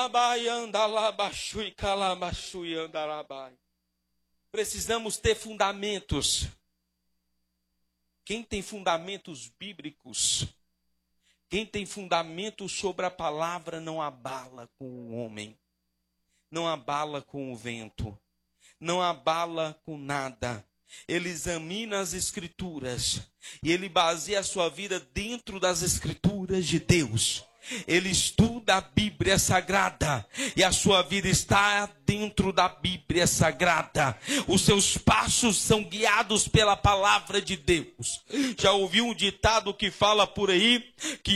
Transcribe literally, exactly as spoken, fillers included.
Precisamos ter fundamentos. Quem tem fundamentos bíblicos, quem tem fundamentos sobre a palavra, não abala com o homem, não abala com o vento, não abala com nada. Ele examina as escrituras e ele baseia a sua vida dentro das escrituras de Deus. Ele estuda a Bíblia Sagrada e a sua vida está dentro da Bíblia Sagrada. Os seus passos são guiados pela palavra de Deus. Já ouviu um ditado que fala por aí que